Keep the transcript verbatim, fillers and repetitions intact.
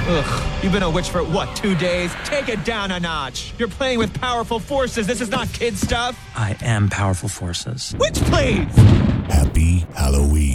Ugh, you've been a witch for, what, two days? Take it down a notch. You're playing with powerful forces. This is not kid stuff. I am powerful forces. Witch, please! Happy Halloween.